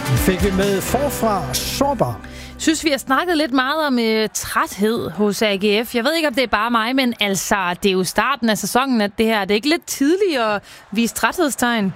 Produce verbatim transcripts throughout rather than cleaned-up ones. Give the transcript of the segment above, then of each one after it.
Fik vi med forfra sårbar. Synes vi har snakket lidt meget om øh, træthed hos A G F. Jeg ved ikke, om det er bare mig, men altså, det er jo starten af sæsonen, at det her, det er ikke lidt tidligt at vise træthedstegn?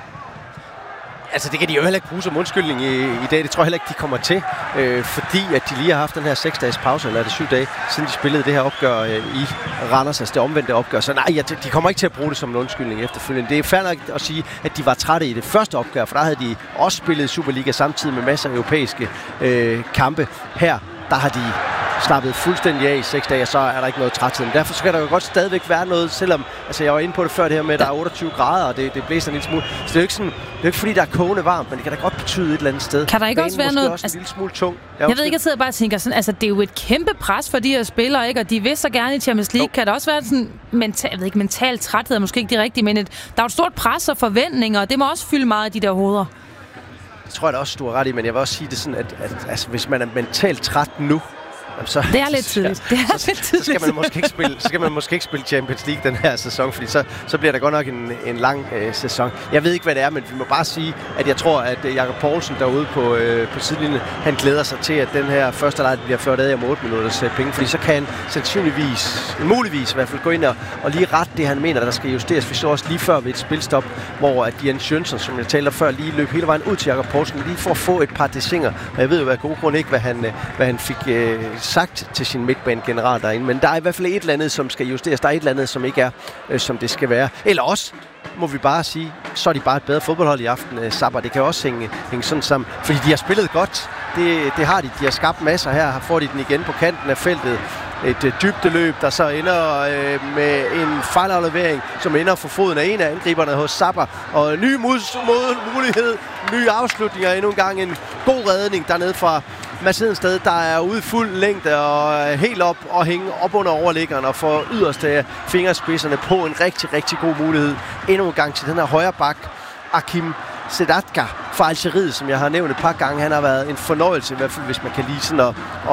Altså, det kan de jo heller ikke bruge som undskyldning i, i dag. Det tror jeg heller ikke, de kommer til. Øh, fordi at de lige har haft den her seks dages pause, eller er det syv dage, siden de spillede det her opgør øh, i Randers, altså det omvendte opgør. Så nej, ja, de kommer ikke til at bruge det som en undskyldning efterfølgende. Det er fair nok at sige, at de var trætte i det første opgør, for der havde de også spillet Superliga samtidig med masser af europæiske øh, kampe. Her, der har de slappet fuldstændig af i seks dage, og så er der ikke noget træthed. Men derfor skal der jo godt stadigvæk være noget, selvom altså jeg var inde på det før det her med, at der er otteogtyve grader, og det, det blæser en lille smule. Så det er jo ikke sådan, det er jo ikke fordi, der er kogende varmt, men det kan da godt betyde et eller andet sted. Kan der ikke Banen også være måske noget... også altså, en lille smule tung. Jeg, jeg ved ikke, jeg sidder bare og tænker sådan, altså det er jo et kæmpe pres for de her spillere, ikke? Og de vil så gerne i Champions League. Jo. Kan der også være sådan mental, jeg ved ikke, mental træthed, måske ikke det rigtige, men et, der er jo et stort pres og forventninger, og det må også fylde meget af de der hoveder. Det tror jeg da også, du har ret i, men jeg vil også sige det sådan, at, at altså, hvis man er mentalt træt nu, så, det er lidt tidligt. Det er så, lidt tidligt. Så skal man måske ikke spille, så skal man måske ikke spille Champions League den her sæson, fordi så, så bliver der godt nok en, en lang øh, sæson. Jeg ved ikke, hvad det er, men vi må bare sige, at jeg tror, at øh, Jakob Poulsen derude på, øh, på sidelinjen, han glæder sig til, at den her første leg bliver ført af om otte minutters øh, penge, fordi så kan han sandsynligvis, muligvis i hvert fald, gå ind og, og lige rette det, han mener, der skal justeres. Vi så også lige før ved et spilstop, hvor at Jens Jønsson, som jeg talte før, lige løb hele vejen ud til Jakob Poulsen, lige for at få et par desinger. Og jeg ved jo af god grund ikke, hvad han, hvad han fik øh, sagt til sin midtbanegeneral derinde, men der er i hvert fald et eller andet, som skal justeres. Der er et eller andet, som ikke er, øh, som det skal være. Eller også, må vi bare sige, så er de bare et bedre fodboldhold i aften, øh, Sabah. Det kan også hænge, hænge sådan sammen, fordi de har spillet godt. Det, det har de. De har skabt masser her. Her får de den igen på kanten af feltet. Et øh, dybdeløb, der så ender øh, med en fejlaflevering, som ender for foden af en af angriberne hos Sabah. Og en ny mod- mod- mulighed, nye afslutninger, endnu en gang en god redning dernede fra Mads Hedensted, der er ude i fuld længde og helt op og hænge op under overliggeren og får yderst af fingerspidserne på en rigtig, rigtig god mulighed. Endnu en gang til den her højre bak, Akim Sedatka fra Algeriet, som jeg har nævnt et par gange. Han har været en fornøjelse, i hvert fald hvis man kan lide sådan at